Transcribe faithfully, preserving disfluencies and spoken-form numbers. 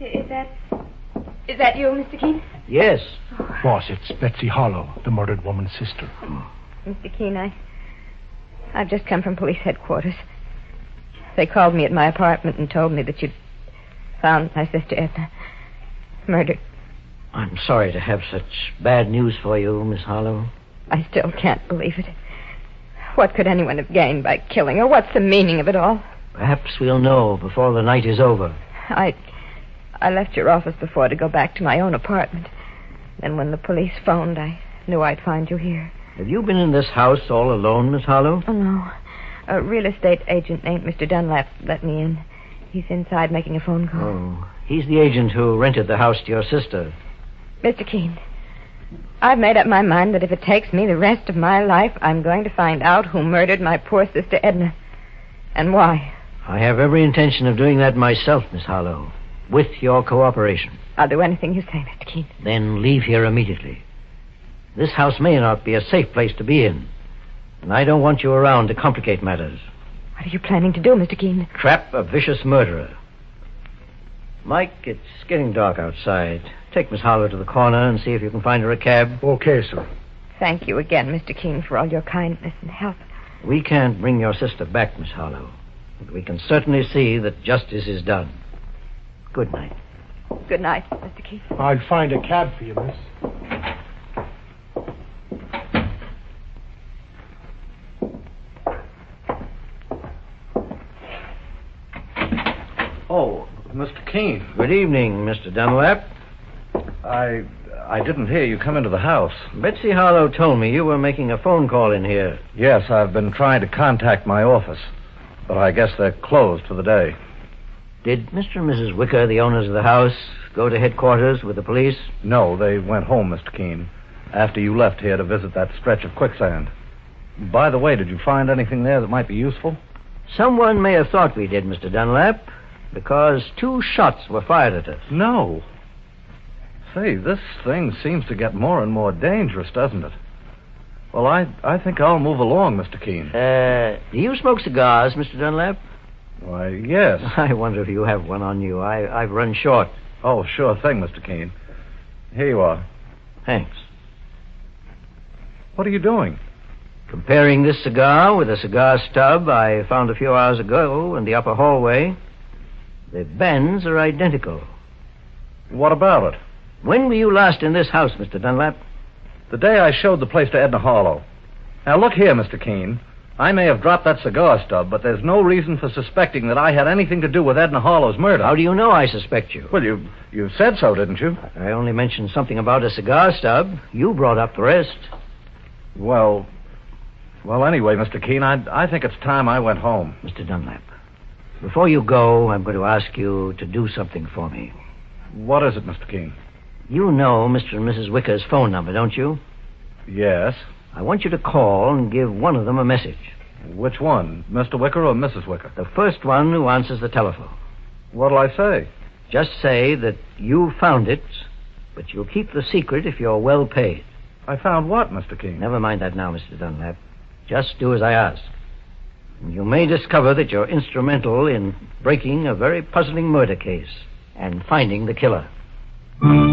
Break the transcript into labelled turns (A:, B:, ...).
A: Is that... Is that you, Mister Keene?
B: Yes.
C: Boss, it's Betsy Harlow, the murdered woman's sister.
A: Mister Keene, I... I've just come from police headquarters. They called me at my apartment and told me that you'd found my sister Edna murdered.
B: I'm sorry to have such bad news for you, Miss Harlow.
A: I still can't believe it. What could anyone have gained by killing her? What's the meaning of it all?
B: Perhaps we'll know before the night is over.
A: I... I left your office before to go back to my own apartment. Then when the police phoned, I knew I'd find you here.
B: Have you been in this house all alone, Miss Harlow?
A: Oh, no. A real estate agent named Mister Dunlap let me in. He's inside making a phone call.
B: Oh, he's the agent who rented the house to your sister.
A: Mister Keene, I've made up my mind that if it takes me the rest of my life, I'm going to find out who murdered my poor sister Edna. And why.
B: I have every intention of doing that myself, Miss Harlow, with your cooperation.
A: I'll do anything you say, Mister Keene.
B: Then leave here immediately. This house may not be a safe place to be in, and I don't want you around to complicate matters.
A: What are you planning to do, Mister Keene?
B: Trap a vicious murderer. Mike, it's getting dark outside. Take Miss Harlow to the corner and see if you can find her a cab.
C: Okay, sir.
A: Thank you again, Mister Keene, for all your kindness and help.
B: We can't bring your sister back, Miss Harlow, but we can certainly see that justice is done. Good night.
A: Good night, Mister Keene.
C: I'll find a cab for you, miss.
D: Oh, Mister Keene.
B: Good evening, Mister Dunlap.
D: I I didn't hear you come into the house.
B: Betsy Harlow told me you were making a phone call in here.
D: Yes, I've been trying to contact my office, but I guess they're closed for the day.
B: Did Mister and Missus Wicker, the owners of the house, go to headquarters with the police?
D: No, they went home, Mister Keene, after you left here to visit that stretch of quicksand. By the way, did you find anything there that might be useful?
B: Someone may have thought we did, Mister Dunlap, because two shots were fired at us.
D: No. Say, this thing seems to get more and more dangerous, doesn't it? Well, I I think I'll move along, Mister Keene.
B: Uh, do you smoke cigars, Mister Dunlap?
D: Why, yes.
B: I wonder if you have one on you. I, I've run short.
D: Oh, sure thing, Mister Keene. Here you are.
B: Thanks.
D: What are you doing?
B: Comparing this cigar with a cigar stub I found a few hours ago in the upper hallway. The bends are identical.
D: What about it?
B: When were you last in this house, Mister Dunlap?
D: The day I showed the place to Edna Harlow. Now, look here, Mister Keene. I may have dropped that cigar stub, but there's no reason for suspecting that I had anything to do with Edna Harlow's murder.
B: How do you know I suspect you?
D: Well, you you said so, didn't you?
B: I only mentioned something about a cigar stub. You brought up the rest.
D: Well, well, anyway, Mister Keene, I, I think it's time I went home.
B: Mister Dunlap, before you go, I'm going to ask you to do something for me.
D: What is it, Mister Keene?
B: You know Mister and Missus Wicker's phone number, don't you?
D: Yes.
B: I want you to call and give one of them a message.
D: Which one, Mister Wicker or Missus Wicker?
B: The first one who answers the telephone.
D: What'll I say?
B: Just say that you found it, but you'll keep the secret if you're well paid.
D: I found what, Mister Keene?
B: Never mind that now, Mister Dunlap. Just do as I ask. You may discover that you're instrumental in breaking a very puzzling murder case and finding the killer.